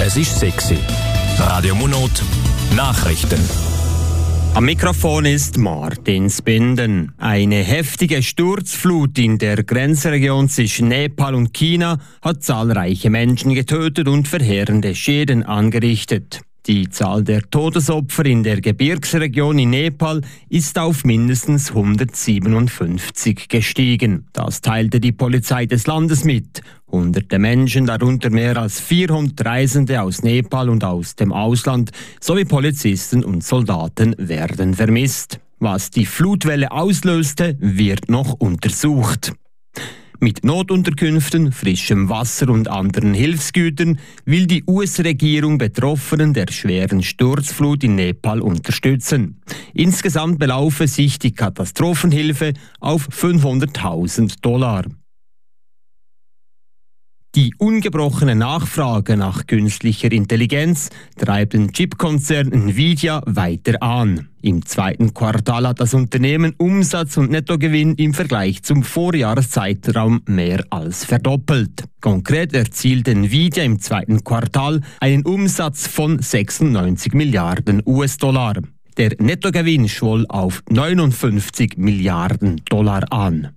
Es ist 6 Uhr. Radio Monot, Nachrichten. Am Mikrofon ist Martin Spinden. Eine heftige Sturzflut in der Grenzregion zwischen Nepal und China hat zahlreiche Menschen getötet und verheerende Schäden angerichtet. Die Zahl der Todesopfer in der Gebirgsregion in Nepal ist auf mindestens 157 gestiegen. Das teilte die Polizei des Landes mit. Hunderte Menschen, darunter mehr als 400 Reisende aus Nepal und aus dem Ausland, sowie Polizisten und Soldaten werden vermisst. Was die Flutwelle auslöste, wird noch untersucht. Mit Notunterkünften, frischem Wasser und anderen Hilfsgütern will die US-Regierung Betroffenen der schweren Sturzflut in Nepal unterstützen. Insgesamt belaufe sich die Katastrophenhilfe auf $500.000. Die ungebrochene Nachfrage nach künstlicher Intelligenz treibt den Chipkonzern Nvidia weiter an. Im zweiten Quartal hat das Unternehmen Umsatz und Nettogewinn im Vergleich zum Vorjahreszeitraum mehr als verdoppelt. Konkret erzielte Nvidia im zweiten Quartal einen Umsatz von 96 Milliarden US-Dollar. Der Nettogewinn schwoll auf 59 Milliarden Dollar an.